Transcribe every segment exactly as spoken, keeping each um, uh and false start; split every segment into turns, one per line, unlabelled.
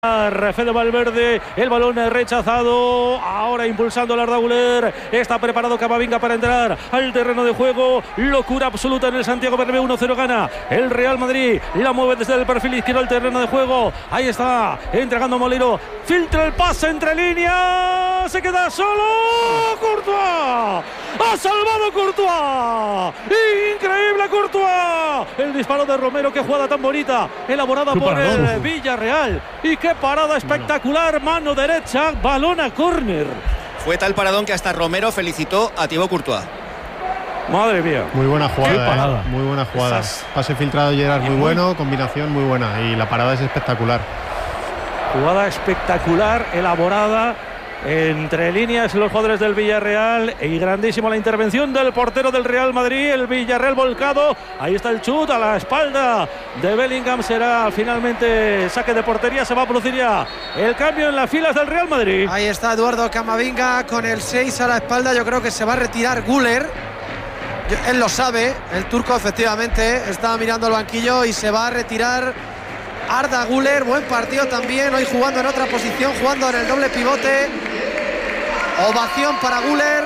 Fede Valverde, el balón rechazado, ahora impulsando al Arda Güler, está preparado Camavinga para entrar al terreno de juego, locura absoluta en el Santiago Bernabéu, uno cero gana el Real Madrid, la mueve desde el perfil izquierdo al terreno de juego, ahí está, entregando a Molero, filtra el pase entre líneas, se queda solo, Courtois, ha salvado Courtois, increíble Courtois, el disparo de Romero, qué jugada tan bonita, elaborada por el Villarreal, y qué parada espectacular, mano derecha, balón a córner.
Fue tal paradón que hasta Romero felicitó a Thibaut Courtois.
Madre mía.
Muy buena jugada,
qué parada.
Eh. Muy buena jugada. Esas... Pase filtrado Gerard muy bueno, combinación muy buena y la parada es espectacular.
Jugada espectacular, elaborada entre líneas los jugadores del Villarreal y grandísima la intervención del portero del Real Madrid, el Villarreal volcado, ahí está el chut a la espalda de Bellingham, será finalmente saque de portería, se va a producir ya el cambio en las filas del Real Madrid.
Ahí está Eduardo Camavinga con el seis a la espalda, yo creo que se va a retirar Güler, él lo sabe, el turco efectivamente estaba mirando el banquillo y se va a retirar Arda Güler, buen partido también, hoy jugando en otra posición, jugando en el doble pivote. Ovación para Güler.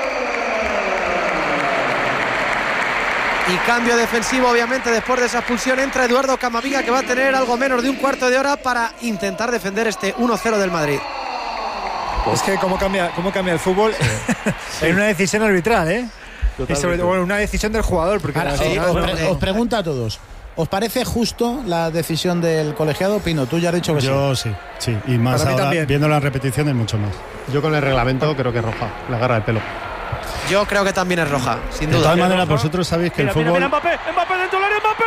Y cambio defensivo, obviamente, después de esa expulsión. Entra Eduardo Camavinga, que va a tener algo menos de un cuarto de hora para intentar defender este uno cero del Madrid.
Es que cómo cambia, cómo cambia el fútbol en una decisión arbitral, ¿eh? Totalmente. Y sobre todo, bueno, una decisión del jugador. Porque
Ahora, sí, os, pre os pregunto a todos. ¿Os parece justo la decisión del colegiado? Pino, tú ya has dicho que
Yo
sí.
sí, sí. Y más ahora, viendo las repeticiones, mucho más.
Yo con el reglamento creo que es roja, la agarra del pelo.
Yo creo que también es roja, sin duda.
De todas maneras, vosotros sabéis que
mira,
el fútbol...
Mira, mira, Mbappé, Mbappé dentro del área, Mbappé,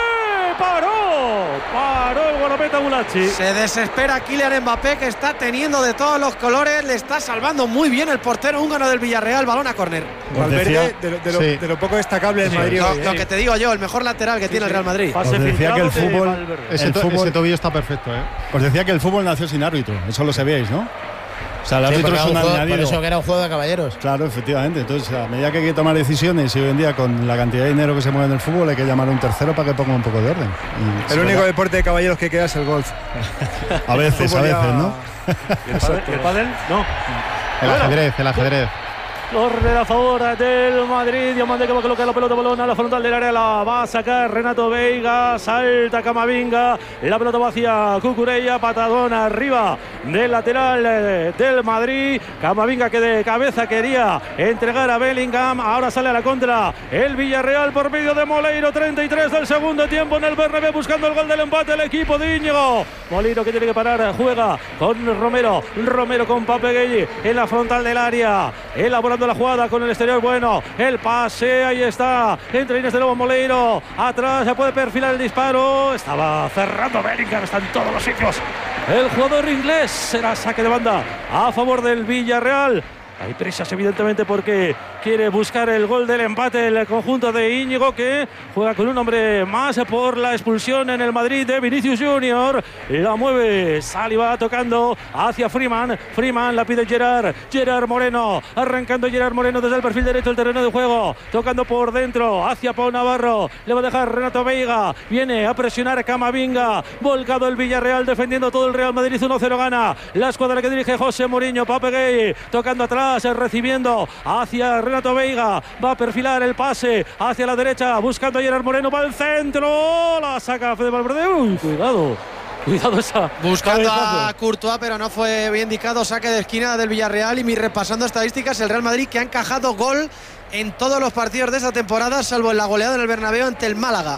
paró, paró el guardameta Bulachi.
Se desespera Kylian Mbappé, que está teniendo de todos los colores, le está salvando muy bien el portero húngaro del Villarreal, balón a córner.
Valverde, de, de, lo, sí. de lo poco destacable del sí. Madrid.
Lo,
hoy,
lo
eh.
que te digo yo, el mejor lateral que sí, tiene sí. el Real Madrid.
Os decía que el fútbol,
ese,
el
to
fútbol,
ese tobillo está perfecto, ¿eh?
Os decía que el fútbol nació sin árbitro, eso lo sabíais, ¿no? O sea, el árbitro
sí,
es un
juego,
añadido.
Por eso que era un juego de caballeros.
Claro, efectivamente. Entonces, a medida que hay que tomar decisiones y hoy en día con la cantidad de dinero que se mueve en el fútbol hay que llamar a un tercero para que ponga un poco de orden. Y
el único deporte de caballeros que queda es el golf.
A veces, a veces, ¿no?
¿Y el pádel? ¿El pádel? No.
El ajedrez, el ajedrez.
Corre a favor del Madrid. Diamante que va a colocar la pelota, balón a la frontal del área. La va a sacar Renato Veiga. Salta Camavinga. La pelota va hacia Cucurella. Patadón arriba del lateral del Madrid. Camavinga que de cabeza quería entregar a Bellingham. Ahora sale a la contra el Villarreal por medio de Moleiro. treinta y tres del segundo tiempo en el Bernabéu buscando el gol del empate. El equipo de Íñigo. Moleiro que tiene que parar. Juega con Romero. Romero con Papeguelli en la frontal del área. Elaborando la jugada con el exterior, bueno, el pase, ahí está, entre líneas de nuevo Moleiro, atrás se puede perfilar el disparo, estaba cerrando Bellingham, está en todos los sitios, el jugador inglés, será saque de banda a favor del Villarreal. Hay prisas evidentemente porque quiere buscar el gol del empate el conjunto de Íñigo, que juega con un hombre más por la expulsión en el Madrid de Vinicius Junior. La mueve Saliba tocando hacia Freeman. Freeman la pide Gerard. Gerard Moreno. Arrancando Gerard Moreno desde el perfil derecho del terreno de juego. Tocando por dentro hacia Pau Navarro. Le va a dejar Renato Veiga. Viene a presionar a Camavinga. Volcado el Villarreal defendiendo todo el Real Madrid. uno cero gana la escuadra que dirige José Mourinho. Papeguey tocando atrás. Recibiendo hacia Renato Veiga, va a perfilar el pase hacia la derecha, buscando a Gerard Moreno para el centro, la saca Fede Valverde. Uy, cuidado, cuidado esa.
Buscando a Courtois, pero no fue bien indicado, saque de esquina del Villarreal. Y mi repasando estadísticas, el Real Madrid que ha encajado gol en todos los partidos de esta temporada, salvo en la goleada en el Bernabéu ante el Málaga.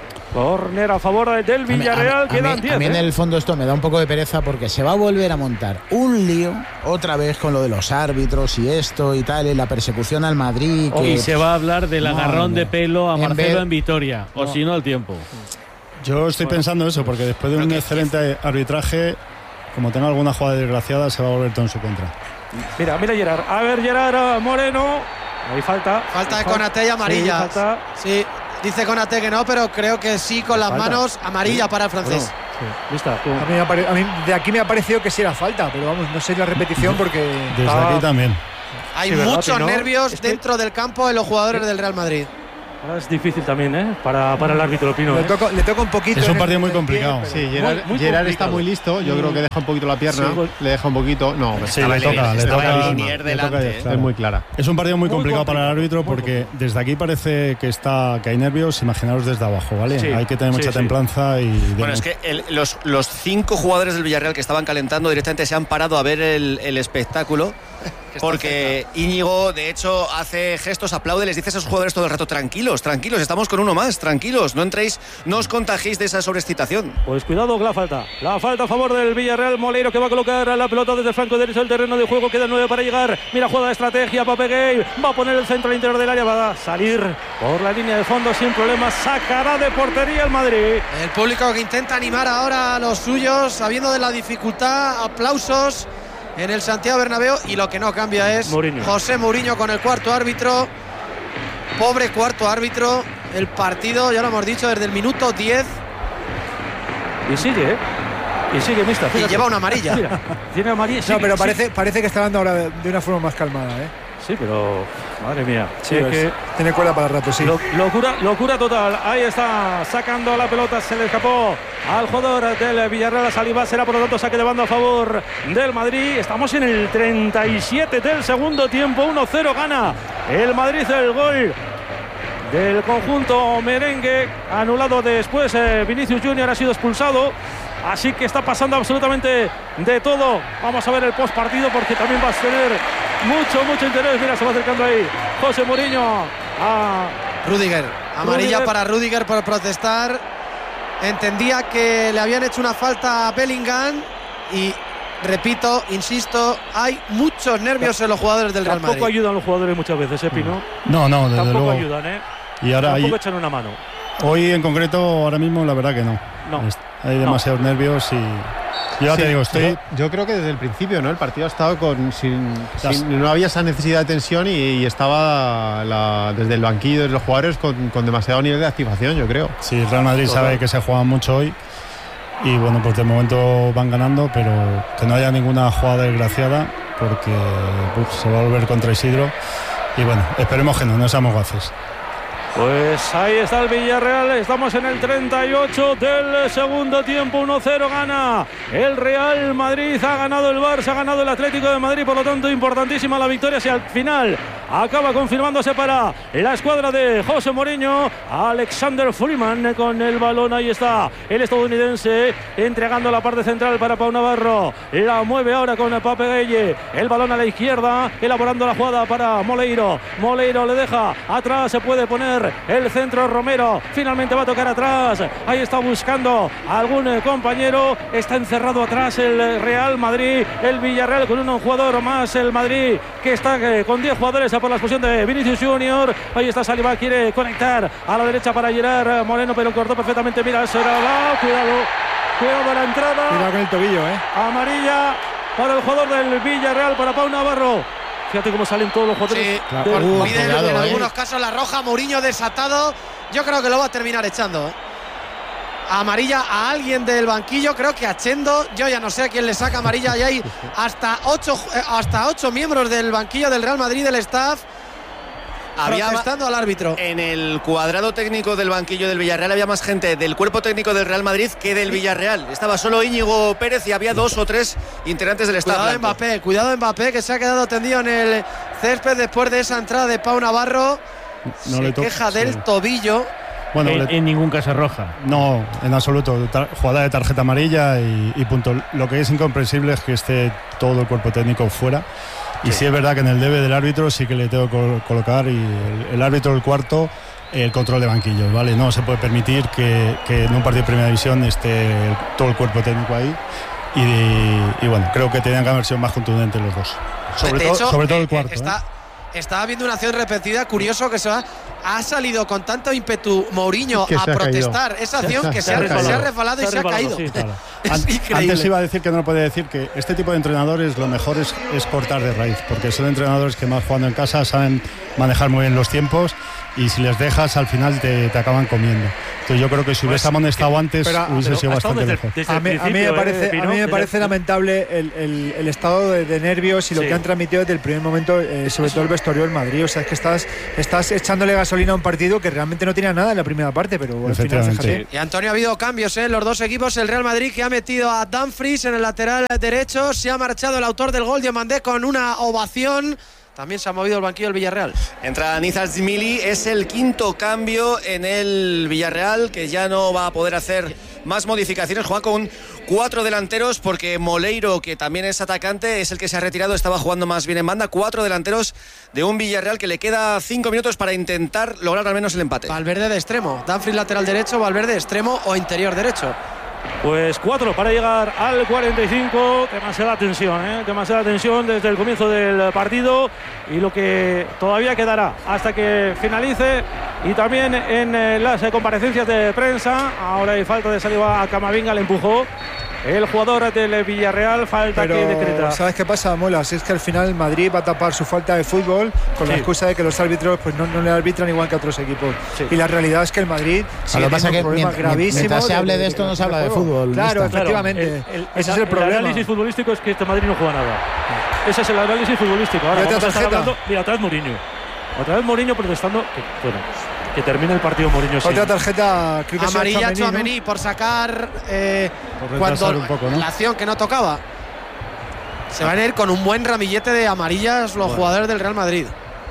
Córner a favor del Villarreal, quedan diez.
A mí en el fondo esto me da un poco de pereza porque se va a volver a montar un lío otra vez con lo de los árbitros y esto y tal, y la persecución al Madrid. Que,
y se va a hablar del
no,
agarrón
no.
de pelo a
En
Marcelo
vez...
en Vitoria,
no.
o si no, el tiempo.
Yo estoy bueno. pensando eso, porque después de un excelente arbitraje, como tenga alguna jugada desgraciada, se va a volver todo en su contra.
Mira, mira Gerard, a ver Gerard Moreno, ahí falta.
Falta de Konaté y amarilla.
Sí, falta.
Sí. Dice Konaté que no, pero creo que sí con las
falta.
manos, amarilla para el francés.
Bueno, sí. Lista,
a, mí me pare... a mí de aquí me ha parecido que sí era falta, pero vamos, no sé la repetición porque...
Desde
ah.
aquí también.
Hay
sí,
muchos
¿no?
nervios
es que...
dentro del campo en los jugadores del Real Madrid.
Ahora es difícil también, ¿eh? Para, para el árbitro Pino.
Le,
¿eh?
toca, le toca un poquito.
Es un partido muy complicado.
Sí, Gerard,
muy, muy
Gerard está muy listo. Yo creo que deja un poquito la pierna.
Sí, pues,
le deja un poquito. No,
sí, le toca, le
estaba
toca.
el Linier
le toca
delante,
ya,
es muy clara.
Es un partido muy,
Muy
complicado para el
complicado,
árbitro porque desde aquí parece que está que hay nervios. Imaginaros desde abajo, ¿vale?
Sí,
hay que tener mucha
sí, sí.
templanza y.
Bueno, es que el- los, los cinco jugadores del Villarreal que estaban calentando directamente se han parado a ver el, el espectáculo. Porque Íñigo, de hecho, hace gestos, aplaude, les dice a esos jugadores todo el rato: tranquilos, tranquilos, estamos con uno más, tranquilos, no entréis, no os contagiéis de esa sobreexcitación.
Pues cuidado con la falta. La falta a favor del Villarreal. Moleiro que va a colocar la pelota desde el flanco derecho del terreno de juego. Quedan nueve para llegar. Mira, juega de estrategia. Pape Gay va a poner el centro al interior del área. Va a salir por la línea de fondo sin problemas. Sacará de portería el Madrid.
El público que intenta animar ahora a los suyos, sabiendo de la dificultad. Aplausos en el Santiago Bernabéu, y lo que no cambia es
Mourinho.
José Mourinho con el cuarto árbitro. Pobre cuarto árbitro. El partido, ya lo hemos dicho, desde el minuto diez.
Y sigue, ¿eh? Y sigue, mista.
Y lleva una amarilla.
Mira, tiene amarilla.
No,
sigue,
pero
sigue.
parece, parece que está hablando ahora de, de una forma más calmada, ¿eh?
Sí, pero madre mía.
Sí,
es
es-
que
tiene cuerda para rato, sí.
lo- locura, locura total. Ahí está sacando la pelota, se le escapó al jugador del Villarreal. Saliba será por lo tanto saque de banda a favor del Madrid. Estamos en el treinta y siete del segundo tiempo. uno cero gana el Madrid el gol del conjunto merengue. Anulado después, eh, Vinicius Junior ha sido expulsado. Así que está pasando absolutamente de todo. Vamos a ver el post partido porque también va a tener mucho, mucho interés. Mira, se va acercando ahí José Mourinho a
Rudiger, amarilla
Rudiger.
para Rudiger por protestar. Entendía que le habían hecho una falta a Bellingham y, repito, insisto, hay muchos nervios en los jugadores del Real
Tampoco
Madrid.
ayudan los jugadores muchas veces, ¿eh, Pino?
No, no, desde
Tampoco
luego.
ayudan, ¿eh?
Y ahora
Tampoco
hay-
echan una mano.
hoy en concreto, ahora mismo, la verdad que no.
No.
Es- hay demasiados nervios y. Yo ya
Sí,
te digo, estoy.
yo, yo creo que desde el principio, ¿no? El partido ha estado con sin,
Las-
sin- no había esa necesidad de tensión y, y estaba la- desde el banquillo de los jugadores con, con demasiado nivel de activación, yo creo.
Sí, el Real Madrid
Total.
sabe que se juega mucho hoy y bueno, pues de momento van ganando, pero que no haya ninguna jugada desgraciada porque uf, se va a volver contra Isidro y bueno, esperemos que no, no seamos gaces.
Pues ahí está el Villarreal, estamos en el treinta y ocho del segundo tiempo, uno cero gana el Real Madrid, ha ganado el Barça, ha ganado el Atlético de Madrid, por lo tanto importantísima la victoria, si al final acaba confirmándose para la escuadra de José Mourinho. Alexander Freeman con el balón, ahí está el estadounidense entregando la parte central para Pau Navarro, la mueve ahora con Pape Gueye, el balón a la izquierda, elaborando la jugada para Moleiro, Moleiro le deja atrás, se puede poner el centro Romero, finalmente va a tocar atrás, ahí está buscando a algún eh, compañero, está encerrado atrás el Real Madrid, el Villarreal con un jugador más, el Madrid que está eh, con diez jugadores por la expulsión de Vinicius Junior, ahí está Saliba, quiere conectar a la derecha para Gerard Moreno, pero cortó perfectamente, mira, será la, cuidado, cuidado la entrada,
Cuidado con el tobillo, ¿eh?
amarilla para el jugador del Villarreal, para Pau Navarro. Fíjate cómo salen todos los jugadores.
Sí,
de-
Uh,
piden
cuidado,
en
eh.
algunos casos la roja. Mourinho desatado. Yo creo que lo va a terminar echando, ¿eh? Amarilla a alguien del banquillo, creo que a Chendo. Yo ya no sé a quién le saca amarilla. Y hay hasta ocho, eh, hasta ocho miembros del banquillo del Real Madrid, del staff,
Había
protestando al árbitro.
en el cuadrado técnico del banquillo del Villarreal había más gente del cuerpo técnico del Real Madrid que del Villarreal. Estaba solo Íñigo Pérez y había dos o tres integrantes del staff.
Cuidado
blanco.
Mbappé, cuidado Mbappé, que se ha quedado tendido en el césped después de esa entrada de Pau Navarro.
No
se
le to-
queja del
sí.
tobillo.
Bueno,
En,
le-
en ningún caso es roja.
no, en absoluto. Tar- jugada de tarjeta amarilla y, y punto. Lo que es incomprensible es que esté todo el cuerpo técnico fuera. Y sí es verdad que en el debe del árbitro sí que le tengo que col- colocar y el, el árbitro del cuarto el control de banquillos, ¿vale? No se puede permitir que, que en un partido de primera división esté el- todo el cuerpo técnico ahí. Y, y bueno, creo que tenían que haber sido más contundentes los dos. Sobre,
De
todo,
hecho,
sobre todo
eh,
el cuarto.
Está,
¿eh?
está habiendo una acción repetida. Curioso que se va, ha salido con tanto ímpetu Mourinho
Que
a
se ha
protestar. Esa acción que se, ha, se ha resbalado y se ha caído.
sí.
Claro.
Es
An-
increíble.
Antes iba a decir que no lo podía decir, que este tipo de entrenadores lo mejor es, es cortar de raíz, porque son entrenadores que más jugando en casa saben manejar muy bien los tiempos y si les dejas al final te, te acaban comiendo. Entonces yo creo que si hubiese amonestado antes
pero-
hubiese
Pero
sido
ha estado
bastante
desde,
mejor.
desde
A
el
mí, a mí me
principio,
parece,
eh,
a
Pino,
mí me
desde-
parece lamentable el, el- el estado de, de nervios y lo
Sí.
que han transmitido desde el primer momento, eh, sobre todo el vestuario del Madrid. O sea, es que estás, estás echándole gasolina gasolina a un partido que realmente no tenía nada en la primera parte, pero al final, fíjate.
Y Antonio, ha habido cambios en ¿eh? los dos equipos. El Real Madrid, que ha metido a Dumfries en el lateral derecho, se ha marchado el autor del gol, Diomandé, con una ovación. También se ha movido el banquillo del Villarreal.
Entra Nizar Zmili, es el quinto cambio en el Villarreal, que ya no va a poder hacer más modificaciones. Juega con cuatro delanteros porque Moleiro, que también es atacante, es el que se ha retirado, estaba jugando más bien en banda. Cuatro delanteros de un Villarreal que le queda cinco minutos para intentar lograr al menos el empate.
Valverde de extremo, Dumfries lateral derecho, Valverde extremo o interior derecho.
Pues cuatro para llegar al cuarenta y cinco. Demasiada tensión, ¿eh? demasiada tensión desde el comienzo del partido y lo que todavía quedará hasta que finalice. Y también en eh, las eh, comparecencias de prensa, ahora hay falta de salida a Camavinga, le empujó el jugador del Villarreal, falta
pero,
que decreta.
¿sabes qué pasa, Molas? Es que al final Madrid va a tapar su falta de fútbol con sí. la excusa de que los árbitros pues no, no le arbitran igual que a otros equipos. Sí. Y la realidad es que el Madrid
sí, lo que pasa es que mientras, mientras se hable de, de esto no se habla de fútbol.
Claro, efectivamente. Claro, el, el, ese el, es el problema.
El análisis futbolístico es que este Madrid no juega nada. Ese es el análisis futbolístico. Ahora vamos a estar hablando. Mira, otra vez Mourinho. Otra vez Mourinho protestando. Que, bueno, que termine el partido Mourinho.
Otra tarjeta, creo que
amarilla a Tchouaméni, ¿no? Por sacar eh, por cuando un poco, ¿no? La acción que no tocaba. Se van a ir con un buen ramillete de amarillas los bueno. jugadores del Real Madrid.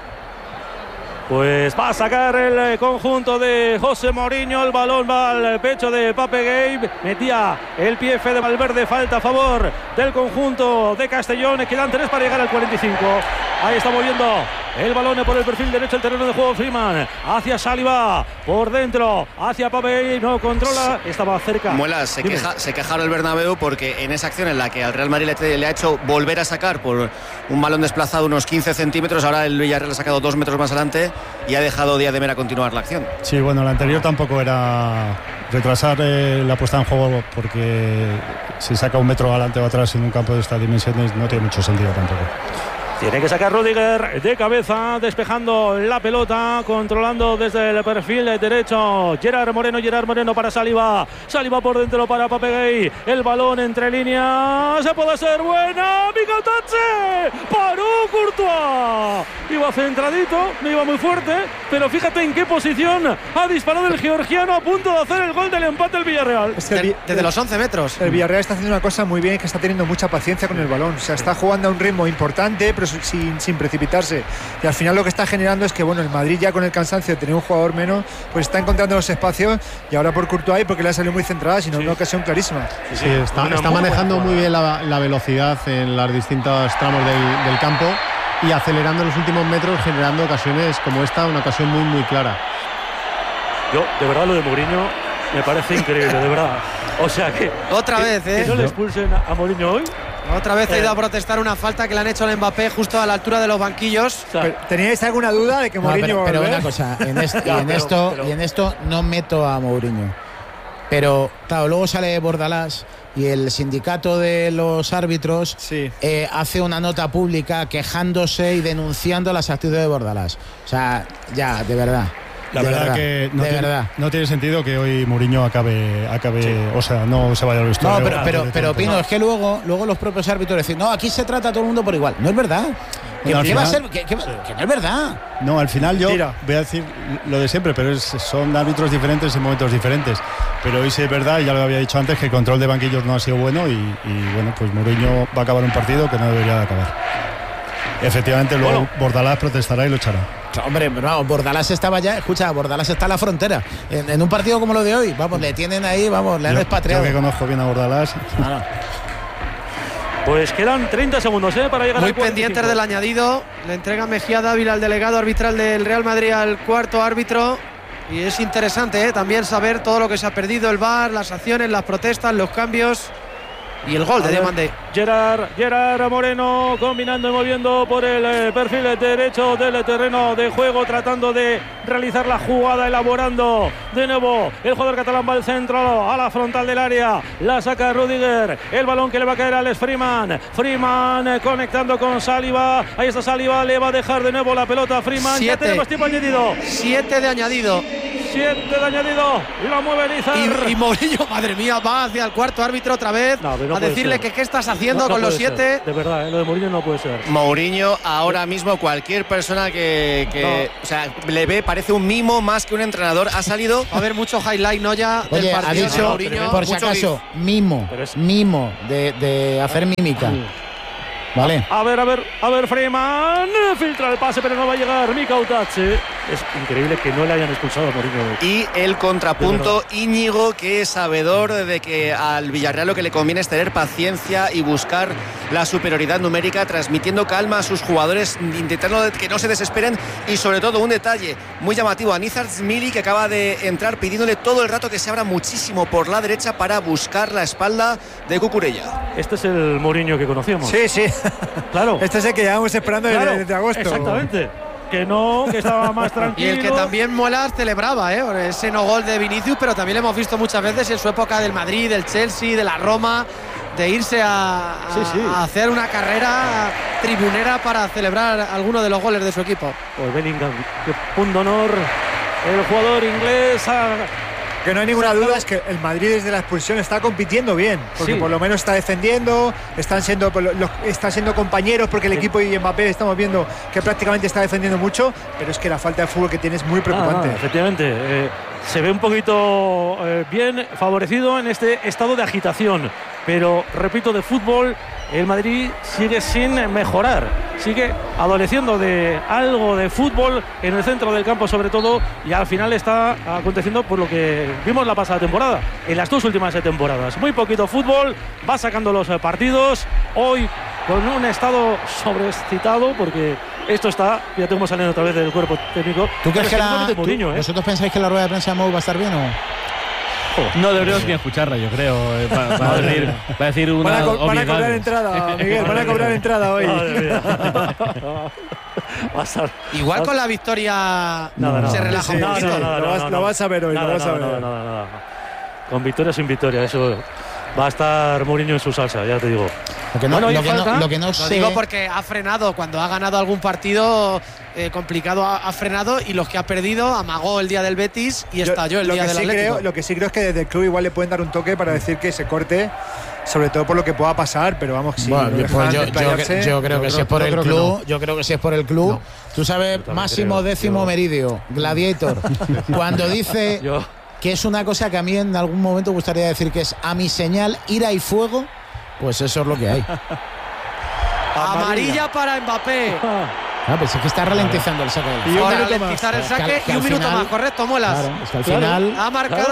Pues va a sacar el conjunto de José Mourinho. El balón va al pecho de Pape Gueye. Metía el pie de Valverde. Falta a favor del conjunto de Castellón. Quedan tres para llegar al cuarenta y cinco. Ahí está moviendo el balón por el perfil derecho del terreno de juego. Freeman hacia Saliba. Por dentro hacia Pape Gueye. No controla. Estaba cerca.
Muelas, se, queja, se quejaron el Bernabéu porque en esa acción en la que al Real Madrid le, le ha hecho volver a sacar por un balón desplazado unos quince centímetros. Ahora el Villarreal ha sacado dos metros más adelante y ha dejado Díaz de Mera continuar la acción.
Sí, bueno, la anterior tampoco era retrasar eh, la puesta en juego, porque si saca un metro adelante o atrás en un campo de estas dimensiones no tiene mucho sentido tampoco.
Tiene que sacar Rüdiger de cabeza, despejando la pelota, controlando desde el perfil derecho Gerard Moreno, Gerard Moreno para Saliba, Saliba por dentro para Pape Gueye, el balón entre líneas, se puede ser buena, Picotache, paró Courtois, iba centradito, no iba muy fuerte, pero fíjate en qué posición ha disparado el georgiano a punto de hacer el gol del empate el Villarreal.
Es que el, desde los once metros.
El Villarreal está haciendo una cosa muy bien, que está teniendo mucha paciencia con el balón, o sea, está jugando a un ritmo importante, pero Sin, sin precipitarse, y al final lo que está generando es que bueno, el Madrid ya con el cansancio de tener un jugador menos, pues está encontrando los espacios, y ahora por Courtois porque le ha salido muy centrada, sino sí. una ocasión clarísima.
Sí, sí, está, está manejando muy bien la, la velocidad en los distintos tramos del, del campo y acelerando en los últimos metros, generando ocasiones como esta, una ocasión muy muy clara.
Yo, de verdad, lo de Mourinho me parece increíble, de verdad. O sea que
otra
que,
vez, ¿eh?
Que no le expulsen a Mourinho hoy.
Otra vez ha ido a protestar una falta que le han hecho al Mbappé justo a la altura de los banquillos.
O sea, ¿teníais alguna duda de que Mourinho?
No, pero, pero una cosa, en, este, ya, y, en pero, esto, pero... y en esto no meto a Mourinho. Pero claro, luego sale Bordalás y el sindicato de los árbitros
sí.
eh, hace una nota pública quejándose y denunciando las actitudes de Bordalás. O sea, ya, de verdad.
La
de
verdad,
verdad
que no,
de
tiene,
verdad.
no tiene sentido que hoy Mourinho acabe, acabe sí. o sea, no se vaya al vestuario.
No, pero, pero, pero Pino, no. es que luego, luego los propios árbitros dicen, no, aquí se trata a todo el mundo por igual. No es verdad. ¿Qué, ¿qué final, va a ser? ¿Qué, qué, sí. que no es verdad.
No, al final yo Tira. voy a decir lo de siempre, pero es, son árbitros diferentes en momentos diferentes. Pero hoy sí es verdad, y ya lo había dicho antes, que el control de banquillos no ha sido bueno y, y bueno, pues Mourinho va a acabar un partido que no debería de acabar. Efectivamente, luego bueno. Bordalás protestará y lo echará.
Hombre, no, Bordalás estaba ya, escucha, Bordalás está a la frontera. En, en un partido como lo de hoy, vamos, le tienen ahí, vamos, le han
yo,
expatriado.
Yo que conozco bien a Bordalás.
Ah, no.
Pues quedan treinta segundos ¿eh? para llegar
Muy
al cuarenta y cinco.
Pendientes del añadido. Le entrega Mejía Dávila al delegado arbitral del Real Madrid al cuarto árbitro. Y es interesante ¿eh? también saber todo lo que se ha perdido, el V A R, las acciones, las protestas, los cambios. Y el gol de Diomandé.
Gerard, Gerard Moreno combinando y moviendo por el eh, perfil derecho del terreno de juego, tratando de realizar la jugada, elaborando de nuevo el jugador catalán va al centro, a la frontal del área, la saca Rüdiger, el balón que le va a caer a Alex Freeman, Freeman eh, conectando con Saliba, ahí está Saliba, le va a dejar de nuevo la pelota a Freeman,
Siete.
Ya tenemos tiempo añadido.
Siete de añadido.
siete de añadido. Lo mueve Nizar.
Y, y Mourinho, madre mía, va hacia el cuarto árbitro otra vez no, no a decirle ser. que qué estás haciendo no, no con los siete.
Ser. De verdad, ¿eh? Lo de Mourinho no puede ser.
Mourinho, ahora mismo cualquier persona que, que no. o sea, le ve, parece un mimo más que un entrenador. Ha salido.
Va a haber mucho highlight, ¿no? Ya
Oye,
del partido.
Ha dicho,
de Mourinho,
por si acaso, gif. mimo, es... mimo de, de hacer mímica. Sí. Vale.
A ver, a ver, a ver, Freeman filtra el pase, pero no va a llegar Mika Utache. Es increíble que no le hayan expulsado a Mourinho.
Y el contrapunto, Íñigo, que es sabedor de que al Villarreal lo que le conviene es tener paciencia y buscar la superioridad numérica, transmitiendo calma a sus jugadores, intentando que no se desesperen. Y sobre todo un detalle muy llamativo a Nizar Zmili, que acaba de entrar pidiéndole todo el rato que se abra muchísimo por la derecha para buscar la espalda de Cucurella.
Este es el Mourinho que conocíamos.
Sí, sí.
Claro.
Este es el que llevamos esperando claro, desde agosto.
Exactamente. Que no, que estaba más tranquilo.
Y el que también Muelas celebraba, ¿eh? Ese no gol de Vinicius, pero también lo hemos visto muchas veces en su época del Madrid, del Chelsea, de la Roma, de irse a, a, sí, sí. a hacer una carrera tribunera para celebrar alguno de los goles de su equipo.
Pues Bellingham, qué punto honor. El jugador inglés ha...
Que no hay ninguna duda, es que el Madrid desde la expulsión está compitiendo bien, porque sí. por lo menos está defendiendo, están siendo, los, están siendo compañeros, porque el sí. equipo y Mbappé estamos viendo que prácticamente está defendiendo mucho, pero es que la falta de fútbol que tiene es muy preocupante.
Ah, ah, efectivamente, eh, se ve un poquito eh, bien favorecido en este estado de agitación, pero repito, de fútbol el Madrid sigue sin mejorar, sigue adoleciendo de algo de fútbol en el centro del campo sobre todo, y al final está aconteciendo por lo que vimos la pasada temporada, en las dos últimas temporadas. Muy poquito fútbol, va sacando los partidos, hoy con un estado sobreexcitado porque esto está, fíjate cómo salen otra vez del cuerpo técnico.
¿Tú crees que la, tú, Mourinho, ¿eh? ¿Vosotros pensáis que la rueda de prensa de Mou va a estar bien o...?
No deberíamos ni escucharla, yo creo. Va, va, a, decir, va a decir una.
Van a, co van a cobrar entrada, Miguel. Van a cobrar entrada hoy.
Igual con la victoria
nada, nada.
se relaja un poquito.
No, no, no, lo, vas, no, no. lo vas a ver hoy.
Nada,
lo vas
nada,
a ver.
Nada, nada, nada. Con victoria sin victoria, eso va a estar Mourinho en su salsa, ya te digo.
Lo que no, bueno, lo que no, lo que no
lo
sé...
digo porque ha frenado cuando ha ganado algún partido eh, complicado, ha, ha frenado, y los que ha perdido amagó el día del Betis y estalló el
lo
día
que
del
sí
Atlético.
Creo, lo que sí creo es que desde el club igual le pueden dar un toque para decir que se corte, sobre todo por lo que pueda pasar, pero vamos, si
bueno, no pues yo, yo, yo creo que si es por el club, no. yo creo que si es por el club, no. Tú sabes, Máximo creo, Décimo yo... Meridio, Gladiator, cuando dice yo... que es una cosa que a mí en algún momento gustaría decir que es a mi señal ira y fuego, pues eso es lo que hay.
Amarilla, Amarilla para Mbappé.
Ah, pues es que está ralentizando el saque.
Y un minuto más. El saque que al, que y un minuto final, más, correcto, Muelas.
Claro, es que al final
ha marcado.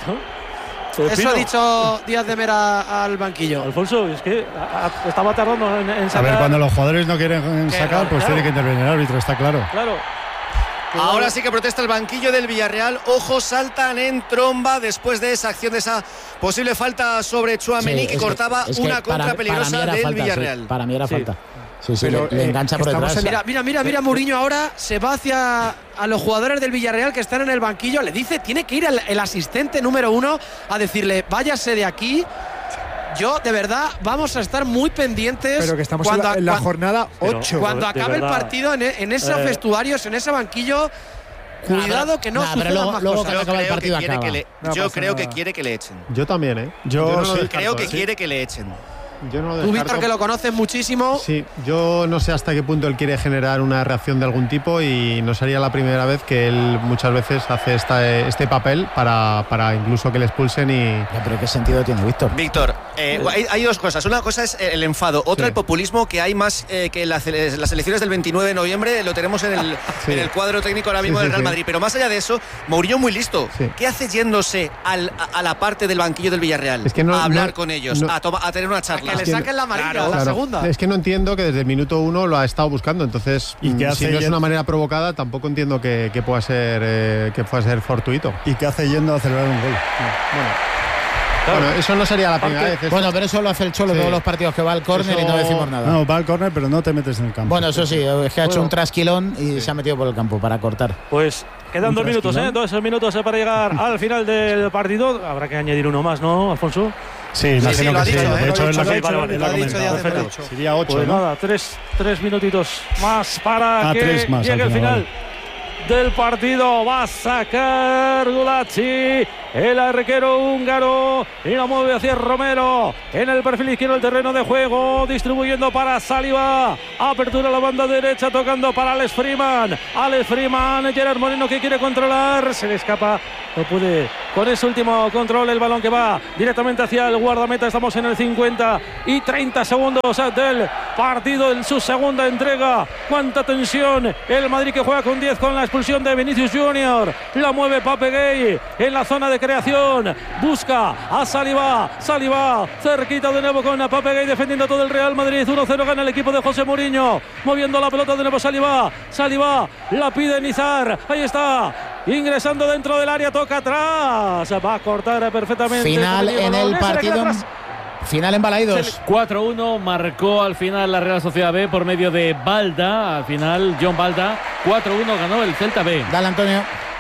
Claro. Eso ha dicho Díaz de Mera al banquillo.
Alfonso, es que estaba tardando en, en sacar.
A ver, cuando los jugadores no quieren sacar, pues claro. tiene que intervenir el árbitro, está claro.
Claro.
Ahora sí que protesta el banquillo del Villarreal. Ojos, saltan en tromba después de esa acción, de esa posible falta sobre Tchouaméni, sí, que cortaba que, una contra para, peligrosa
para
del
falta,
Villarreal.
Sí, para mí era
sí.
falta. Sí, sí, pero, le, le engancha eh, por detrás.
Mira, mira, mira, mira, Mourinho ahora se va hacia a los jugadores del Villarreal que están en el banquillo. Le dice, tiene que ir el, el asistente número uno a decirle, váyase de aquí. Yo, de verdad, vamos a estar muy pendientes.
Pero que estamos cuando, en la, en la cuando, jornada ocho.
Cuando acabe verdad, el partido, en, en esos eh, vestuarios, en ese banquillo. Cuidado que no nah, sucedan
luego,
más
luego
cosas.
Yo, creo,
el
partido
que, que, le,
no
yo creo que quiere que le echen.
Yo también, ¿eh?
Yo,
yo no
sí,
creo que
¿sí?
quiere que le echen.
Yo no lo
Tú, Víctor, que lo conoces muchísimo.
Sí, yo no sé hasta qué punto él quiere generar una reacción de algún tipo, y no sería la primera vez que él muchas veces hace esta, este papel para, para incluso que le expulsen. Y...
Ya, pero ¿qué sentido tiene, Víctor?
Víctor, eh, hay, hay dos cosas. Una cosa es el enfado, otra sí. el populismo, que hay más eh, que las, las elecciones del veintinueve de noviembre. Lo tenemos en el, sí. en el cuadro técnico ahora mismo sí, sí, del Real Madrid. Sí. Pero más allá de eso, Mourinho muy listo. Sí. ¿Qué hace yéndose al, a, a la parte del banquillo del Villarreal? Es que no, a hablar no, con ellos, no, a, toma, a tener una charla.
A que le saquen la amarilla. Claro, la
claro.
segunda.
Es que no entiendo que desde el minuto uno lo ha estado buscando, entonces
¿Y qué hace
si no es
yendo?
una manera provocada, tampoco entiendo que, que pueda ser eh, que pueda ser fortuito.
¿Y qué hace yendo a celebrar un gol?
Bueno, claro. bueno, eso no sería la primera vez.
Bueno, pero eso lo hace el Cholo sí. todos los partidos, que va al córner y no decimos nada.
No, va al córner, pero no te metes en el campo.
Bueno, eso sí, es que ha hecho bueno. un trasquilón y sí. se ha metido por el campo para cortar.
Pues quedan dos minutos, ¿eh? Dos minutos para llegar al final del partido. Habrá que añadir uno más, ¿no, Alfonso?
Sí, imagino
sí, sí, lo
que
dicho,
sí.
¿eh?
De hecho, es la que
lo ha dicho ya de
Sería ocho,
pues
¿no?
nada, tres, tres minutitos más para
ah,
que
tres más,
llegue el final. del partido. Va a sacar Gulacsi, el arquero húngaro, y la mueve hacia Romero en el perfil izquierdo del terreno de juego, distribuyendo para Saliba. Apertura a la banda derecha, tocando para Alex Freeman. Alex Freeman, Gerard Moreno que quiere controlar, se le escapa, no puede con ese último control. El balón que va directamente hacia el guardameta. Estamos en el cincuenta y treinta segundos del partido en su segunda entrega. Cuánta tensión. El Madrid que juega con diez con la expulsión de Vinicius Junior. La mueve Pape Gay en la zona de creación. Busca a Saliba. Saliba cerquita de nuevo con Pape Gay defendiendo todo el Real Madrid. uno cero gana el equipo de José Mourinho. Moviendo la pelota de nuevo Saliba. Saliba la pide Nizar. Ahí está. Ingresando dentro del área. Toca atrás. Va a cortar perfectamente.
Final en el partido. Final en Balaidos.
cuatro uno marcó al final la Real Sociedad B por medio de Balda. Al final John Balda. cuatro uno ganó el Celta B.
Dale, Antonio.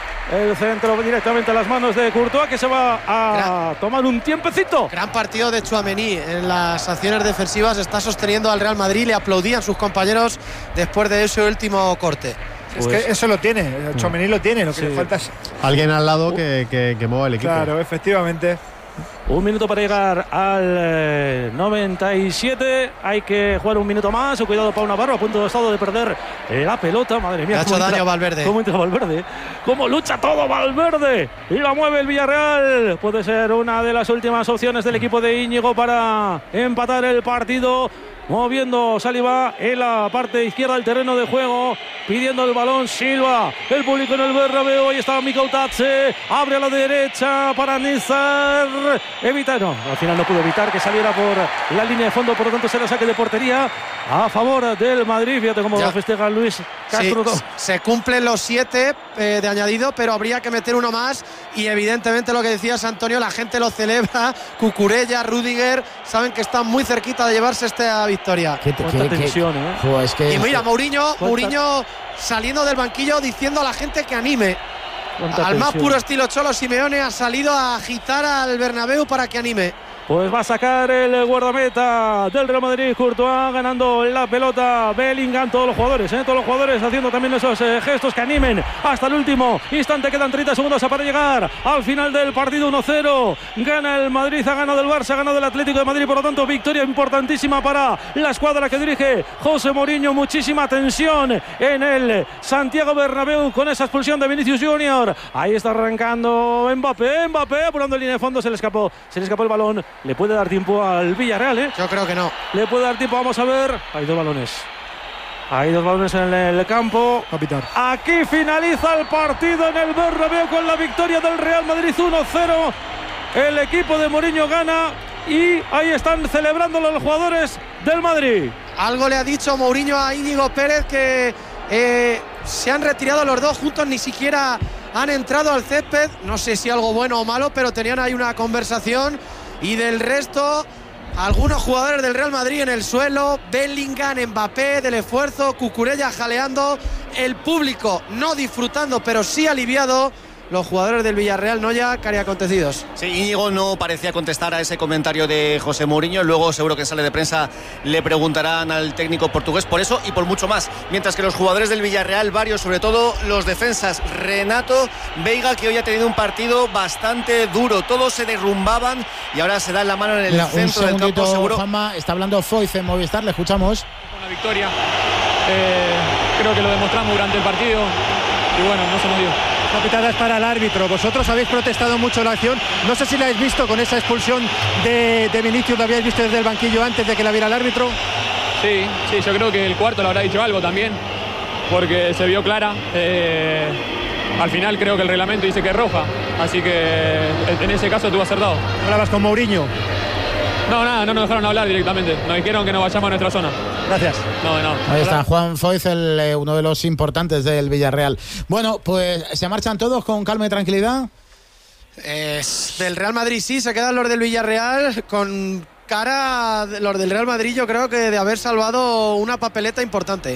El centro directamente a las manos de Courtois, que se va a gran, tomar un tiempecito.
Gran partido de Tchouaméni en las acciones defensivas. Está sosteniendo al Real Madrid. Le aplaudían sus compañeros después de ese último corte.
Es pues, que eso lo tiene. Tchouaméni lo tiene. Lo que sí. le falta es
alguien al lado que, que, que mueva el equipo.
Claro, efectivamente.
Un minuto para llegar al eh, noventa y siete. Hay que jugar un minuto más. Cuidado, Pau Navarro, a punto de estado de perder la pelota. Madre mía.
Le ha hecho daño Valverde.
¿Cómo entra Valverde? ¿Cómo lucha todo Valverde? Y la mueve el Villarreal. Puede ser una de las últimas opciones del equipo de Íñigo para empatar el partido. Moviendo Saliba en la parte izquierda del terreno de juego, pidiendo el balón Silva. El público en el Bernabéu. Ahí está Mikau Tatse. Abre a la derecha para Nizar. Evita, no, al final no pudo evitar que saliera por la línea de fondo. Por lo tanto será saque de portería a favor del Madrid. Fíjate cómo ya festeja Luis Castro.
Sí, se cumplen los siete eh, de añadido, pero habría que meter uno más. Y evidentemente lo que decías, Antonio, la gente lo celebra. Cucurella, Rüdiger, saben que están muy cerquita de llevarse esta victoria.
Qué, qué tensión, qué, ¿eh?
Jo, es que,
y mira, Mourinho, Mourinho saliendo del banquillo diciendo a la gente que anime. Al más puro estilo Cholo Simeone ha salido a agitar al Bernabéu para que anime.
Pues va a sacar el guardameta del Real Madrid, Courtois, ganando la pelota Bellingham. Todos los jugadores, ¿eh? todos los jugadores haciendo también esos eh, gestos que animen hasta el último instante. Quedan treinta segundos para llegar al final del partido. Uno cero. Gana el Madrid, ha ganado el Barça, ha ganado el Atlético de Madrid. Por lo tanto, victoria importantísima para la escuadra que dirige José Mourinho. Muchísima tensión en el Santiago Bernabéu con esa expulsión de Vinicius Junior. Ahí está arrancando Mbappé. Mbappé apurando en línea de fondo. Se le escapó, se le escapó el balón. Le puede dar tiempo al Villarreal, ¿eh?
Yo creo que no.
Le puede dar tiempo, vamos a ver. Hay dos balones. Hay dos balones en el campo.
Capital.
Aquí finaliza el partido en el Bernabéu con la victoria del Real Madrid uno cero. El equipo de Mourinho gana y ahí están celebrándolo los jugadores del Madrid.
Algo le ha dicho Mourinho a Íñigo Pérez, que eh, se han retirado los dos juntos, ni siquiera han entrado al césped. No sé si algo bueno o malo, pero tenían ahí una conversación. Y del resto, algunos jugadores del Real Madrid en el suelo, Bellingham, Mbappé, del esfuerzo, Cucurella jaleando, el público no disfrutando, pero sí aliviado. Los jugadores del Villarreal no ya cariacontecidos.
Sí, Íñigo no parecía contestar a ese comentario de José Mourinho. Luego seguro que en sala de prensa le preguntarán al técnico portugués por eso y por mucho más. Mientras que los jugadores del Villarreal, varios, sobre todo los defensas, Renato, Veiga, que hoy ha tenido un partido bastante duro. Todos se derrumbaban y ahora se dan la mano en el
Mira,
centro del campo, seguro.
Juanma, está hablando Foyz en Movistar, le escuchamos.
Una victoria. Eh, creo que lo demostramos durante el partido y bueno, no se nos dio.
Capitadas para el árbitro. Vosotros habéis protestado mucho la acción. No sé si la habéis visto con esa expulsión de, de Vinicius. ¿La habíais visto desde el banquillo antes de que la viera el árbitro?
Sí, sí, yo creo que el cuarto le habrá dicho algo también, porque se vio clara. Eh, al final creo que el reglamento dice que es roja, así que en ese caso tú has acertado.
¿Hablabas con Mourinho?
No, nada, no nos dejaron hablar directamente. Nos dijeron que nos vayamos a nuestra zona.
Gracias.
No, no.
Ahí está Juan Foyz, el, eh, uno de los importantes del Villarreal. Bueno, pues se marchan todos con calma y tranquilidad.
Eh, del Real Madrid sí, se quedan los del Villarreal con cara, los del Real Madrid yo creo que de haber salvado una papeleta importante.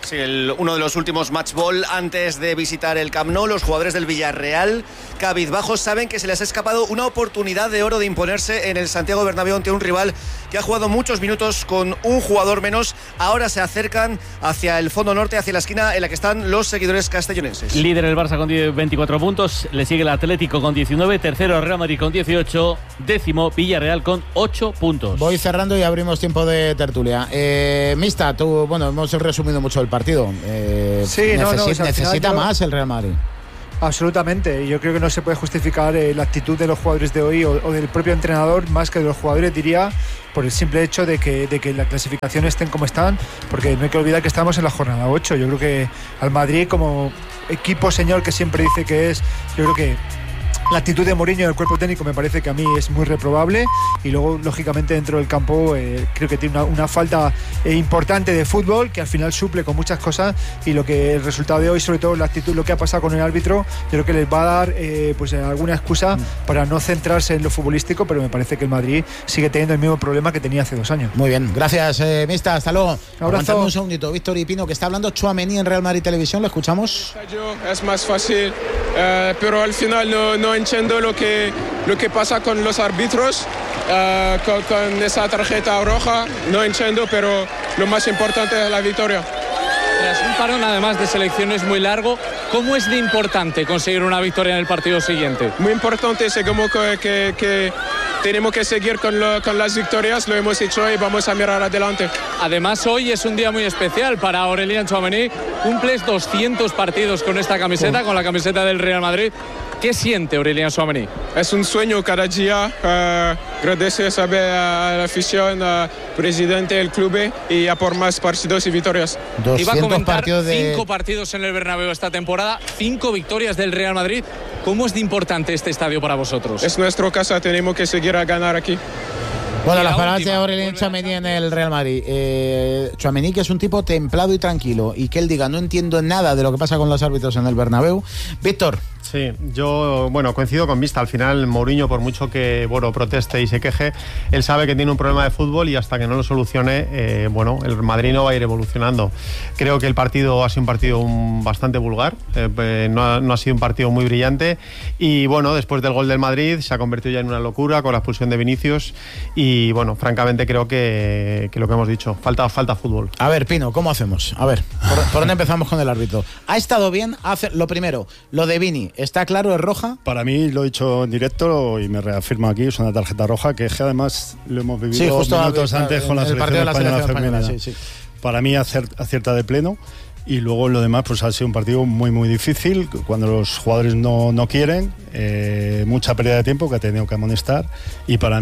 Sí, el, uno de los últimos match ball antes de visitar el Camp Nou. Los jugadores del Villarreal, cabizbajos, saben que se les ha escapado una oportunidad de oro de imponerse en el Santiago Bernabéu ante un rival que ha jugado muchos minutos con un jugador menos. Ahora se acercan hacia el fondo norte, hacia la esquina en la que están los seguidores castellonenses.
Líder el Barça con veinticuatro puntos, le sigue el Atlético con diecinueve, tercero el Real Madrid con dieciocho, décimo Villarreal con ocho puntos.
Voy cerrando y abrimos tiempo de tertulia. Eh, Mista, tú, bueno, hemos resumido mucho el partido. Eh,
sí,
necesi-
no, no, o sea,
necesita
yo...
más el Real Madrid.
Absolutamente, yo creo que no se puede justificar eh, la actitud de los jugadores de hoy o, o del propio entrenador más que de los jugadores, diría, por el simple hecho de que, de que la clasificación estén como están, porque no hay que olvidar que estamos en la jornada ocho. Yo creo que al Madrid, como equipo señor que siempre dice que es, yo creo que la actitud de Mourinho del cuerpo técnico me parece que a mí es muy reprobable, y luego lógicamente dentro del campo eh, creo que tiene una, una falta eh, importante de fútbol que al final suple con muchas cosas, y lo que el resultado de hoy, sobre todo la actitud, lo que ha pasado con el árbitro, yo creo que les va a dar eh, pues alguna excusa para no centrarse en lo futbolístico, pero me parece que el Madrid sigue teniendo el mismo problema que tenía hace dos años.
Muy bien, gracias, eh, Mista, hasta luego.
Abrazo.
Un segundito, Víctor y Pino, que está hablando Tchouaméni en Real Madrid Televisión, lo escuchamos.
Es más fácil, eh, pero al final no, no entiendo lo que, lo que pasa con los árbitros, uh, con, con esa tarjeta roja, no entiendo, pero lo más importante es la victoria.
Tras un parón además de selecciones muy largo, ¿cómo es de importante conseguir una victoria en el partido siguiente?
Muy importante, sé como que, que, que tenemos que seguir con, lo, con las victorias, lo hemos hecho y vamos a mirar adelante.
Además, hoy es un día muy especial para Aurélien Tchouaméni. Cumples doscientos partidos con esta camiseta, con la camiseta del Real Madrid. ¿Qué siente Aurélien Tchouaméni?
Es un sueño cada día. Uh, agradecer a la afición, al presidente del club y a por más partidos y victorias.
Iba a comentar
partidos de...
cinco partidos en el Bernabéu esta temporada, cinco victorias del Real Madrid. ¿Cómo es de importante este estadio para vosotros?
Es nuestra casa, tenemos que seguir a ganar aquí.
Bueno, las palabras de Aurélien Tchouaméni en el Real Madrid. Eh, Tchouaméni, que es un tipo templado y tranquilo, y que él diga, no entiendo nada de lo que pasa con los árbitros en el Bernabéu. Víctor.
Sí, yo, bueno, coincido con Vista. Al final, Mourinho, por mucho que, bueno, proteste y se queje, él sabe que tiene un problema de fútbol y hasta que no lo solucione, eh, bueno, el Madrid no va a ir evolucionando. Creo que el partido ha sido un partido un, bastante vulgar, eh, no, ha, no ha sido un partido muy brillante, y bueno, después del gol del Madrid se ha convertido ya en una locura con la expulsión de Vinicius, y bueno, francamente creo que, que lo que hemos dicho, falta, falta fútbol.
A ver, Pino, ¿cómo hacemos? A ver, ¿por, por dónde empezamos con el árbitro? ¿Ha estado bien? Hace, lo primero, lo de Vini, ¿está claro, es roja?
Para mí, lo he dicho en directo y me reafirmo aquí, es una tarjeta roja que además lo hemos vivido
sí, justo
minutos
a,
antes con la selección española femenina. Sí, sí. Para mí acierta de pleno. Y luego en lo demás pues ha sido un partido muy muy difícil, cuando los jugadores no, no quieren, eh, mucha pérdida de tiempo que ha tenido que amonestar, y para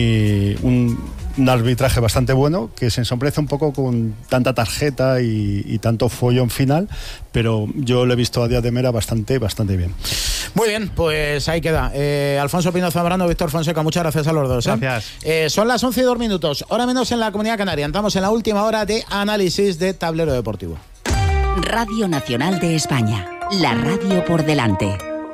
mí un, un arbitraje bastante bueno, que se ensombrece un poco con tanta tarjeta y, y tanto follón final, pero yo lo he visto a Díaz de Mera bastante, bastante bien.
Muy bien, pues ahí queda. Eh, Alfonso Pino Zambrano, Víctor Fonseca, muchas gracias a los dos. ¿eh?
Gracias.
Eh, son las once y dos minutos, hora menos en la Comunidad Canaria. Entramos en la última hora de análisis de Tablero Deportivo.
Radio Nacional de España, la radio por delante.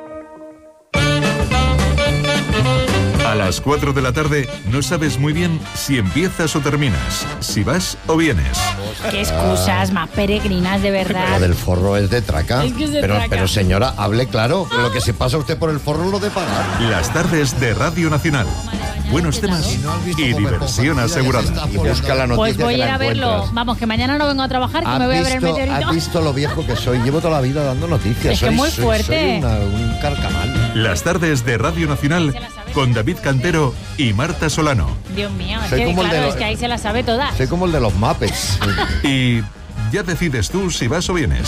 A las cuatro de la tarde no sabes muy bien si empiezas o terminas, si vas o vienes.
Qué excusas más peregrinas, de verdad.
Lo del forro es de traca.
Es que es de
pero,
traca.
pero señora, hable claro. Lo que se pasa usted por el forro lo de pagar.
Las tardes de Radio Nacional. Buenos temas y diversión asegurada.
Y busca la noticia.
Pues voy
que
a ir
la
a verlo.
encuentras.
Vamos, que mañana no vengo a trabajar, que me voy a ver el
visto,
meteorito.
¿Has visto lo viejo que soy? Llevo toda la vida dando noticias.
Es que
soy,
muy
soy-
fuerte.
Soy una- un carcamal.
Las tardes de Radio Nacional con David Cantero y Marta Solano.
Dios mío, es
Soy
que
como el de
claro,
los-
es que ahí se la sabe toda.
Soy como el de los Muppets.
Y ya decides tú si vas o vienes.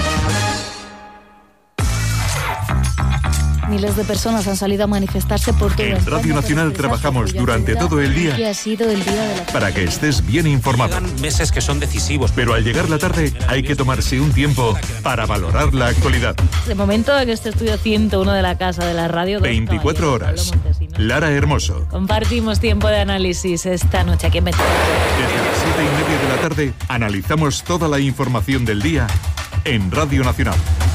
Miles de personas han salido a manifestarse por toda
En
España
Radio Nacional
para
trabajamos durante todo el día
que ha sido el día de la
para que estés bien informado.
Meses que son decisivos.
Pero al llegar la tarde hay que tomarse un tiempo para valorar la actualidad.
De momento en este estudio ciento uno de la Casa de la Radio dos,
veinticuatro horas. Lara Hermoso.
compartimos tiempo de análisis esta noche aquí en Metro.
Desde las siete y media de la tarde analizamos toda la información del día en Radio Nacional.